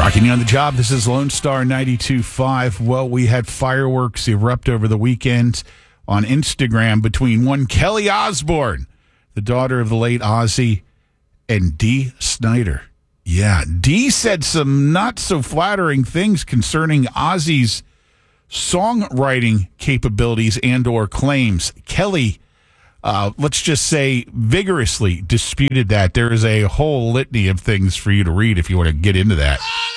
Rocking you on the job. This is Lone Star 92.5. Well, we had fireworks erupt over the weekend on Instagram between one Kelly Osbourne, the daughter of the late Ozzy, and Dee Snider. Yeah, Dee said some not so flattering things concerning Ozzy's songwriting capabilities and or claims. Kelly, let's just say, vigorously disputed that. There is a whole litany of things for you to read if you want to get into that.